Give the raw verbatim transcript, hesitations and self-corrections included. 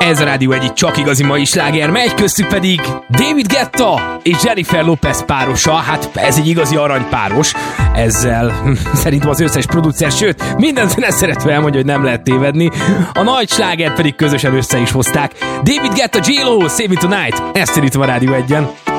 Ez a Rádió egy csak igazi mai sláger megy, köztük pedig David Guetta és Jennifer Lopez párosa. Hát ez egy igazi aranypáros. Ezzel szerintem az összes producer, sőt, minden zene szeretve elmondja, hogy nem lehet tévedni. A nagy slágert pedig közösen össze is hozták. David Guetta, J-Lo, Save Me Tonight. Ezt indítom a Rádió egyen.